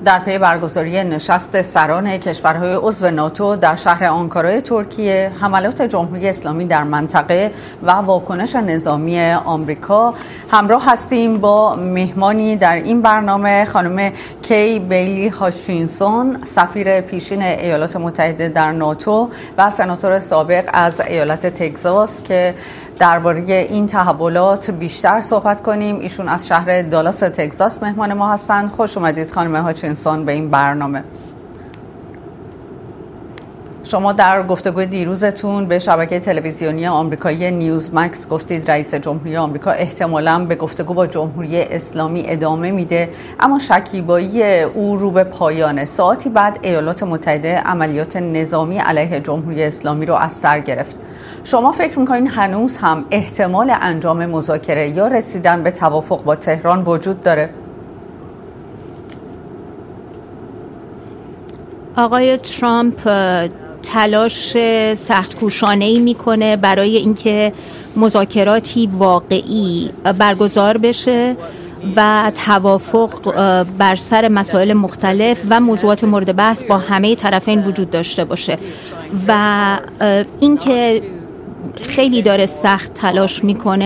در پی برگزاری نشست سران کشورهای عضو ناتو در شهر آنکارای ترکیه، حملات جمهوری اسلامی در منطقه و واکنش نظامی آمریکا، همراه هستیم با مهمانی در این برنامه، خانم کی بیلی هاچینسون، سفیر پیشین ایالات متحده در ناتو و سناتور سابق از ایالت تگزاس، که درباره این تحولات بیشتر صحبت کنیم. ایشون از شهر دالاس تگزاس مهمان ما هستند. خوش اومدید خانم هاچینسون به این برنامه. شما در گفتگوی دیروزتون به شبکه تلویزیونی آمریکایی نیوزمکس گفتید رئیس جمهوری آمریکا احتمالاً به گفتگو با جمهوری اسلامی ادامه میده، اما شکیبایی او رو به پایانه. ساعتی بعد ایالات متحده عملیات نظامی علیه جمهوری اسلامی رو از سر گرفت. شما فکر میکنین هنوز هم احتمال انجام مذاکره یا رسیدن به توافق با تهران وجود داره؟ آقای ترامپ تلاش سخت‌کوشانه‌ای میکنه برای اینکه مذاکراتی واقعی برگزار بشه و توافق بر سر مسائل مختلف و موضوعات مورد بحث با همه طرفین وجود داشته باشه و اینکه خیلی داره سخت تلاش میکنه